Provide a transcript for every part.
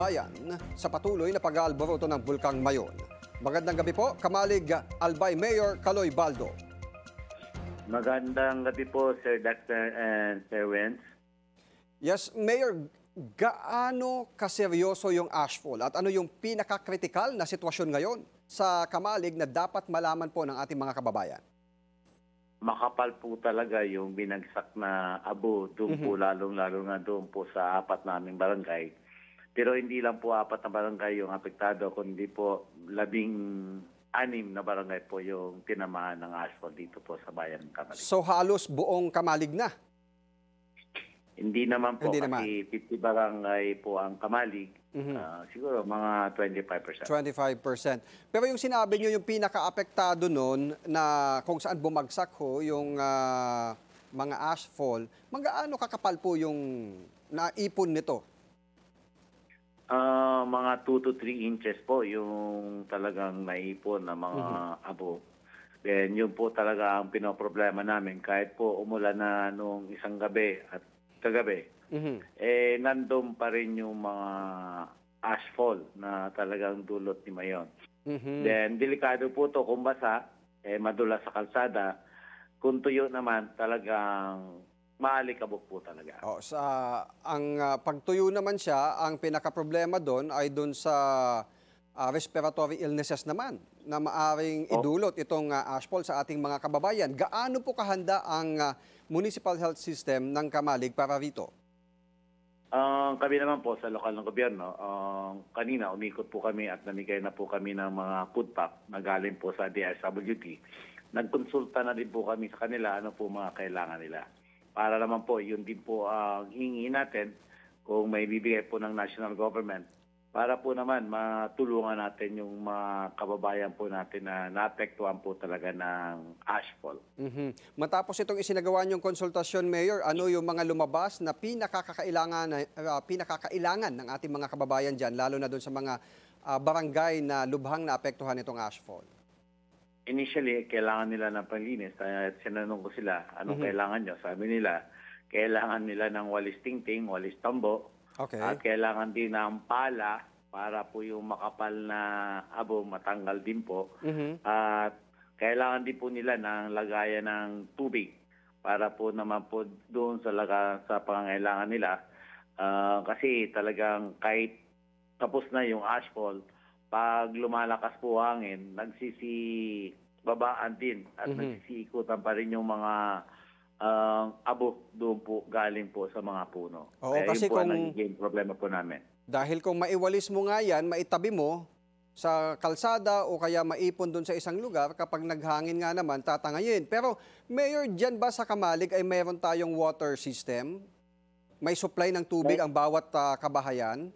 Bayan sa patuloy na pag-aalboroto ng Bulkang Mayon. Magandang gabi po, Kamalig Albay Mayor Caloy Baldo. Magandang gabi po, Sir Dr. and Sir Wenz. Yes, Mayor, gaano kaseryoso yung ashfall at ano yung pinaka-critical na sitwasyon ngayon sa Kamalig na dapat malaman po ng ating mga kababayan? Makapal po talaga yung binagsak na abo doon po, lalong-lalo nga doon po sa apat naming barangay. Pero hindi lang po apat na barangay yung apektado, kundi po 16 na barangay po yung tinamaan ng asphalt dito po sa bayan ng Kamalig. So halos buong Kamalig na? Hindi naman po, Hindi kasi 50 barangay po ang Kamalig. Siguro mga 25%. 25%. Pero yung sinabi nyo, yung pinaka-apektado nun na kung saan bumagsak ho yung mga ashfall, magaano kakapal po yung naipon nito? Mga 2 to 3 inches po yung talagang naipon na mga abo. Then yun po talaga ang pinoproblema namin. Kahit po umulan na nung isang gabi at kagabi, nandun pa rin yung mga ashfall na talagang dulot ni Mayon. Then delikado po to kung basa, madulas sa kalsada. Kung tuyo naman, talagang maalikabok po talaga. Ang pagtuyo naman siya, ang pinaka-problema doon ay doon sa respiratory illnesses naman na maaring idulot itong ashfall sa ating mga kababayan. Gaano po kahanda ang municipal health system ng Kamalig para rito? Kami naman po sa lokal ng gobyerno, kanina umikot po kami at namigay na po kami ng mga food pack na galing po sa DSWD. Nagkonsulta na din po kami sa kanila ano po mga kailangan nila. Para naman po, yun din po ang hihingi natin kung may bibigay po ng national government para po naman matulungan natin yung mga kababayan po natin na naapektuhan po talaga ng ashfall. Matapos itong isinagawa niyong konsultasyon, Mayor, ano yung mga lumabas na pinakakailangan ng ating mga kababayan dyan, lalo na doon sa mga barangay na lubhang naapektuhan itong ashfall? Initially, kailangan nila ng panlinis. Sinanong ko sila, anong kailangan nyo? Sabi nila, kailangan nila ng walis tingting, walis tambo. Okay. At kailangan din ng pala para po yung makapal na abo matanggal din po. At kailangan din po nila ng lagayan ng tubig para po naman po doon sa pangangailangan nila. Kasi talagang kahit tapos na yung ashfall, pag lumalakas po hangin, nagsisibabaan din at nagsisiikutan pa rin yung mga abo doon po, galing po sa mga puno. Oo, Kaya kasi yun po ang kung nagiging problema po namin. dahil kung maiwalis mo nga yan, maitabi mo sa kalsada o kaya maipon doon sa isang lugar, kapag naghangin nga naman, tatangayin. Pero Mayor, dyan ba sa Kamalig ay mayroon tayong water system? May supply ng tubig ang bawat kabahayan?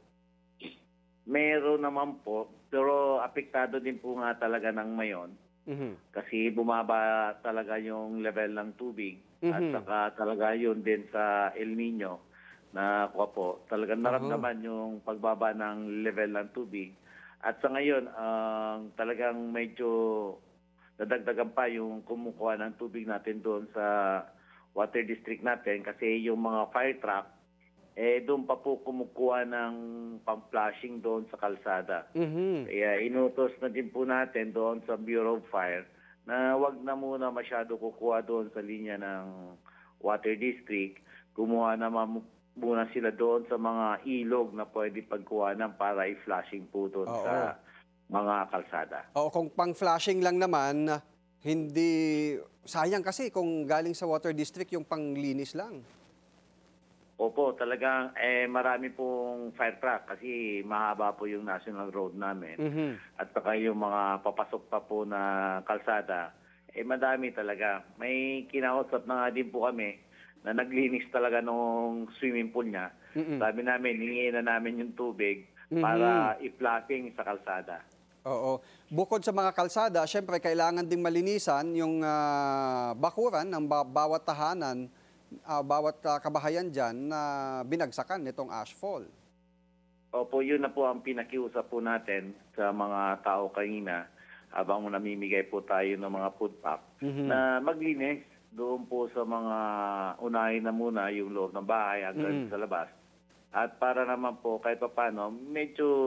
Meron naman po, pero apektado din po nga talaga ng Mayon. Kasi bumaba talaga yung level ng tubig at saka talaga yun din sa El Nino na po, talagang naramdaman yung pagbaba ng level ng tubig. At sa ngayon, talagang medyo nadagdagan pa yung kumukuha ng tubig natin doon sa water district natin kasi yung mga fire truck, doon pa po kumukuha ng pang-flushing doon sa kalsada. Kaya inutos na din po natin doon sa Bureau of Fire na wag na muna masyado kukuha doon sa linya ng water district. Kumuha naman muna sila doon sa mga ilog na pwede pagkuhanan para i-flushing po doon sa mga kalsada. Oo, kung pang-flashing lang naman, hindi sayang kasi kung galing sa water district yung panglinis lang. Opo, talagang marami pong fire truck kasi mahaba po yung national road namin. At saka yung mga papasok pa po na kalsada, madami talaga. May kinausap na nga din po kami na naglinis talaga nung swimming pool niya. Sabi namin, hingin na namin yung tubig para i-flushing sa kalsada. Oo. Bukod sa mga kalsada, syempre kailangan ding malinisan yung bakuran ng bawat tahanan, bawat kabahayan dyan na binagsakan nitong ashfall. Opo, yun na po ang pinakiusap po natin sa mga tao kanina habang namimigay po tayo ng mga food pack na maglinis doon po sa mga unahin na muna yung loob ng bahay hanggang sa labas. At para naman po kahit papaano, medyo